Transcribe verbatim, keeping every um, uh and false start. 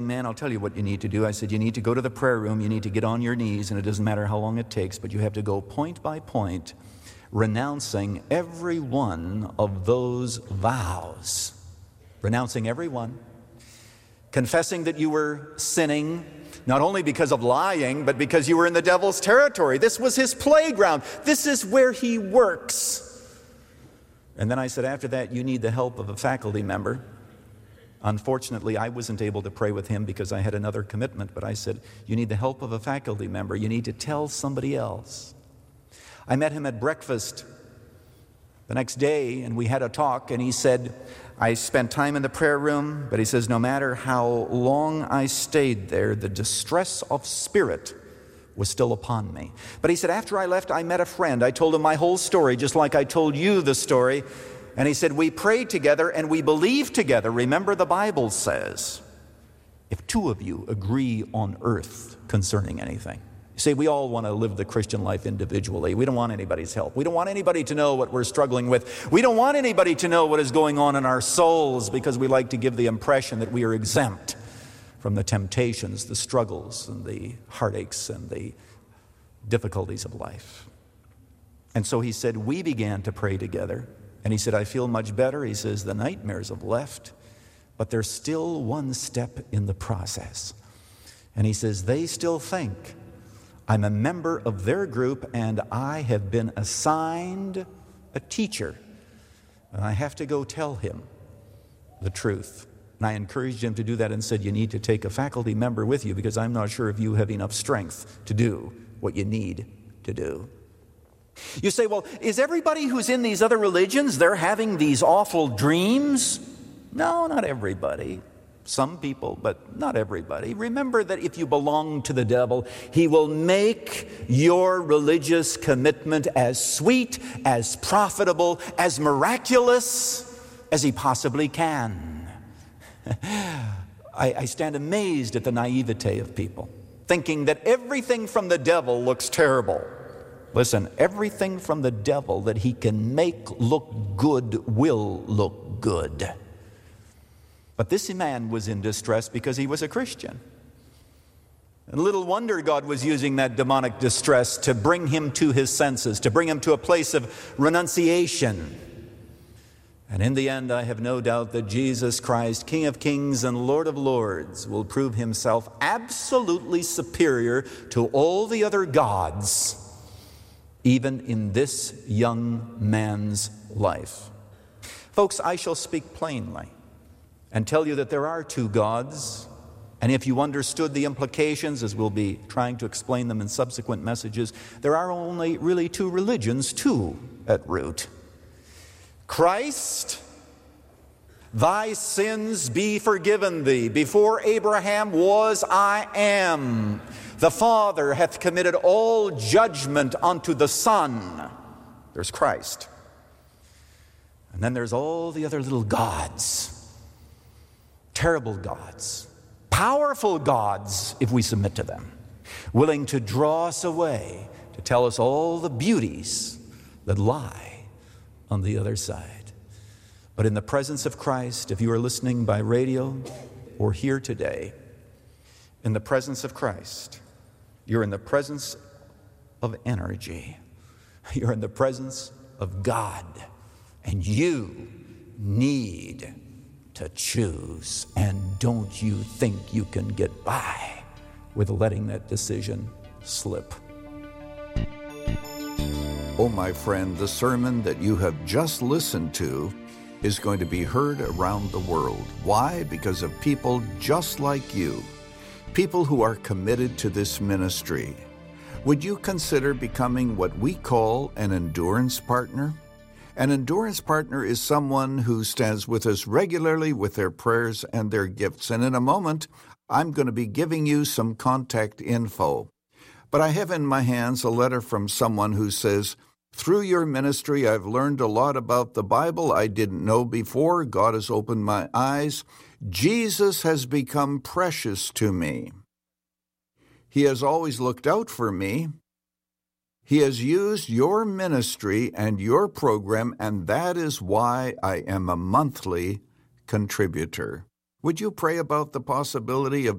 Man, I'll tell you what you need to do. I said, you need to go to the prayer room, you need to get on your knees, and it doesn't matter how long it takes, but you have to go point by point, renouncing every one of those vows. Renouncing every one. Confessing that you were sinning, not only because of lying, but because you were in the devil's territory. This was his playground. This is where he works. And then I said, after that, you need the help of a faculty member. Unfortunately, I wasn't able to pray with him because I had another commitment, but I said, you need the help of a faculty member. You need to tell somebody else. I met him at breakfast the next day, and we had a talk, and he said, I spent time in the prayer room, but he says, no matter how long I stayed there, the distress of spirit was still upon me. But he said, after I left, I met a friend. I told him my whole story, just like I told you the story. And he said, we prayed together and we believed together. Remember, the Bible says, if two of you agree on earth concerning anything. You see, we all want to live the Christian life individually. We don't want anybody's help. We don't want anybody to know what we're struggling with. We don't want anybody to know what is going on in our souls, because we like to give the impression that we are exempt from the temptations, the struggles, and the heartaches, and the difficulties of life. And so he said, we began to pray together. And he said, I feel much better. He says, the nightmares have left, but there's still one step in the process. And he says, they still think I'm a member of their group and I have been assigned a teacher. And I have to go tell him the truth. And I encouraged him to do that and said, you need to take a faculty member with you, because I'm not sure if you have enough strength to do what you need to do. You say, well, is everybody who's in these other religions, they're having these awful dreams? No, not everybody. Some people, but not everybody. Remember that if you belong to the devil, he will make your religious commitment as sweet, as profitable, as miraculous as he possibly can. I, I stand amazed at the naivete of people, thinking that everything from the devil looks terrible. Listen, everything from the devil that he can make look good will look good. But this man was in distress because he was a Christian. And little wonder God was using that demonic distress to bring him to his senses, to bring him to a place of renunciation. And in the end, I have no doubt that Jesus Christ, King of Kings and Lord of Lords, will prove himself absolutely superior to all the other gods, even in this young man's life. Folks, I shall speak plainly and tell you that there are two gods, and if you understood the implications, as we'll be trying to explain them in subsequent messages, there are only really two religions, too, at root. Christ, thy sins be forgiven thee. Before Abraham was, I am. The Father hath committed all judgment unto the Son. There's Christ. And then there's all the other little gods. Terrible gods. Powerful gods, if we submit to them. Willing to draw us away, to tell us all the beauties that lie on the other side. But in the presence of Christ, if you are listening by radio or here today, in the presence of Christ, you're in the presence of energy. You're in the presence of God. And you need to choose. And don't you think you can get by with letting that decision slip. Oh, my friend, the sermon that you have just listened to is going to be heard around the world. Why? Because of people just like you. People who are committed to this ministry. Would you consider becoming what we call an endurance partner? An endurance partner is someone who stands with us regularly with their prayers and their gifts. And in a moment, I'm going to be giving you some contact info. But I have in my hands a letter from someone who says, through your ministry, I've learned a lot about the Bible I didn't know before. God has opened my eyes. Jesus has become precious to me. He has always looked out for me. He has used your ministry and your program, and that is why I am a monthly contributor. Would you pray about the possibility of